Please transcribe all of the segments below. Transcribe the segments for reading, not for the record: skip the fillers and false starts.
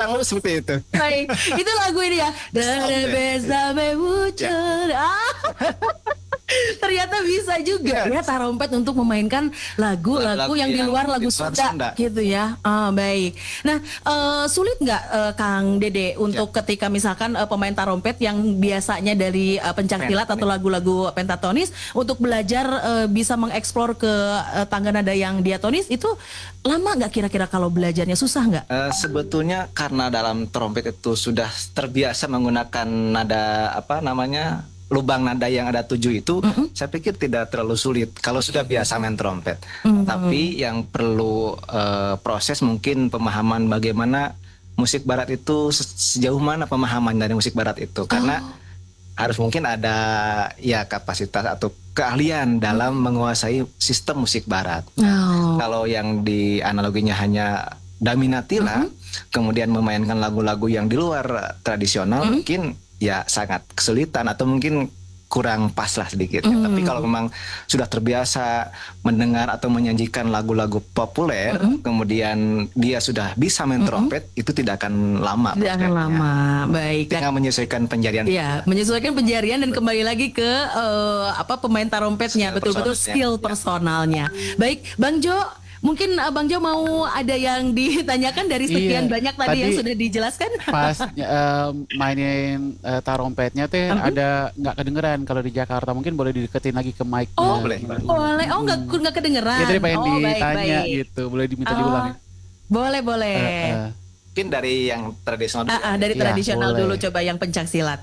kurang lebih seperti itu. Baik, itu lagu ini ya. Sampai muncul. Ternyata bisa juga ya tarompet untuk memainkan lagu-lagu yang di luar lagu Sunda gitu ya. Baik. Nah, sulit nggak Kang Dede untuk ketika misalkan pemain tarompet yang biasanya dari pencak silat atau lagu-lagu pentatonis untuk belajar bisa mengeksplor ke tangga nada yang diatonis itu lama nggak kira-kira kalau belajarnya susah nggak? Sebetulnya karena dalam trompet itu sudah terbiasa menggunakan nada lubang nada yang ada 7 itu, saya pikir tidak terlalu sulit kalau sudah biasa main trompet. Tapi yang perlu proses mungkin pemahaman bagaimana musik barat itu, sejauh mana pemahaman dari musik barat itu, karena harus mungkin ada ya kapasitas atau keahlian dalam menguasai sistem musik barat. Kalau yang di analoginya hanya Daminatila, kemudian memainkan lagu-lagu yang di luar tradisional, mungkin ya sangat kesulitan atau mungkin kurang pas lah sedikit. Tapi kalau memang sudah terbiasa mendengar atau menyajikan lagu-lagu populer, kemudian dia sudah bisa main trompet, itu tidak akan lama. Tidak akan lama, baik. Tinggal menyesuaikan penjarian. Iya, menyesuaikan penjarian dan kembali lagi ke pemain tarompetnya, betul-betul skill personalnya. Baik, Bang Jo. Mungkin Bang Jo mau ada yang ditanyakan dari sekian banyak tadi yang sudah dijelaskan. Pas mainin tarompetnya teh ada nggak kedengeran kalau di Jakarta, mungkin boleh dideketin lagi ke mic-nya. Oh boleh. Oh nggak kedengeran. Ya tadi pengen ditanya baik. gitu, boleh diminta diulang. Boleh. Mungkin dari yang tradisional dulu. Dari tradisional boleh. dulu, coba yang pencak silat.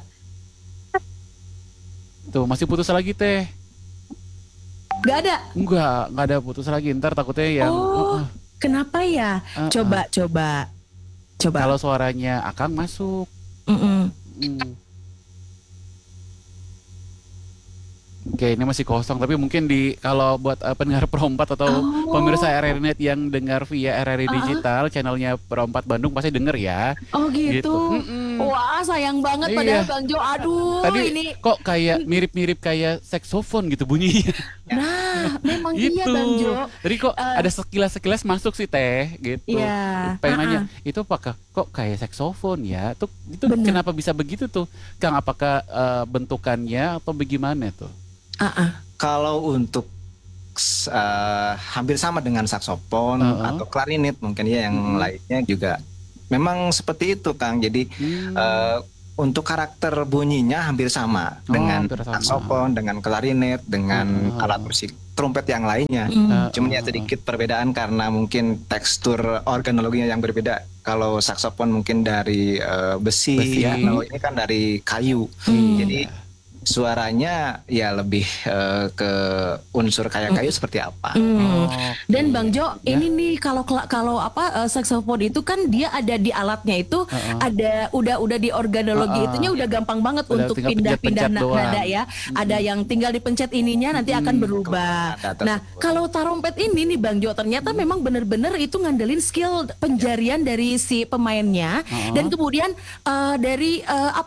Tuh masih putus lagi teh. Gak ada? Enggak ada putus lagi, ntar takutnya yang kenapa ya? Coba. Kalau suaranya Akang masuk. Oke, ini masih kosong, tapi mungkin kalau buat pendengar Perompat atau pemirsa RRI Net yang dengar via RRI Digital, channelnya Perompat Bandung pasti denger ya. Oh gitu. Wah, sayang banget padahal Bang Jo. Aduh, tadi ini kok kayak mirip-mirip kayak saksofon gitu bunyinya. Nah, memang gitu. iya Bang Jo. Jadi kok ada sekilas masuk sih Teh gitu. Iya. Pengen nanya, itu apakah kok kayak saksofon ya? Itu kenapa bisa begitu tuh? Kang, apakah bentukannya atau bagaimana tuh? Kalau untuk hampir sama dengan saksofon atau klarinet mungkin ya yang lainnya juga memang seperti itu Kang. Jadi untuk karakter bunyinya hampir sama dengan saksofon, dengan klarinet, dengan alat musik trompet yang lainnya. Cuma ya sedikit perbedaan karena mungkin tekstur organologinya yang berbeda. Kalau saksofon mungkin dari besi, kalau ini kan dari kayu. Jadi suaranya ya lebih ke unsur kayak kayu seperti apa. Dan Bang Jo, ini nih kalau saksofon itu kan dia ada di alatnya itu ada udah di organologi itunya udah gampang banget untuk pindah-pindah nada ya. Ada yang tinggal dipencet ininya nanti akan berubah. Nah, kalau tarompet ini nih Bang Jo ternyata memang benar-benar itu ngandelin skill penjarian dari si pemainnya dan kemudian dari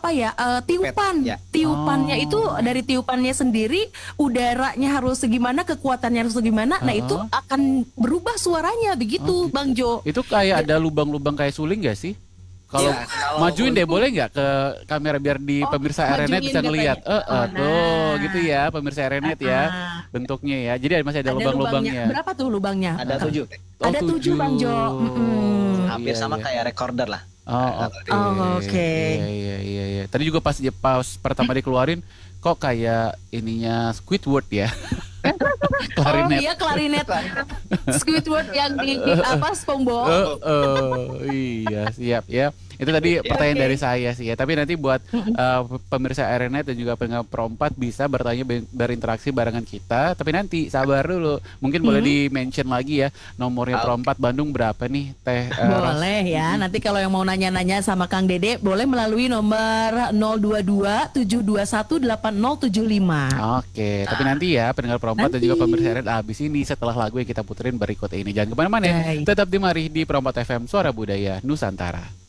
tiupannya itu dari tiupannya sendiri udaranya harus segimana, kekuatannya harus segimana. Nah itu akan berubah suaranya begitu Bang Jo. Itu kayak ada lubang-lubang kayak suling gak sih? Kalau majuin deh boleh nggak ke kamera biar di pemirsa RRI Net bisa ngelihat. Tuh gitu ya pemirsa RRI Net ya bentuknya ya. Jadi masih ada lubang-lubangnya. Berapa tuh lubangnya? Ada 7. Ada 7 Bang Jo. Hampir sama kayak recorder lah. Oke. Iya. Tadi juga pas pertama dikeluarin kok kayak ininya Squidward ya. Klarinet. Iya klarinet. Squidward yang di SpongeBob. Iya siap ya. Itu tadi pertanyaan dari saya sih ya. Tapi nanti buat pemirsa RRI Net dan juga pendengar Perompat bisa bertanya berinteraksi barengan kita. Tapi nanti sabar dulu. Mungkin boleh di-mention lagi ya nomornya Perompat Bandung berapa nih Teh? Boleh ya. Nanti kalau yang mau nanya-nanya sama Kang Dede boleh melalui nomor 022 721 8075. Oke. Tapi nanti ya pendengar Perompat dan juga pemirsa RRI Net habis ini setelah lagu yang kita puterin berikut ini. Jangan kemana-mana ya. Tetap di Mari di Perompat FM Suara Budaya Nusantara.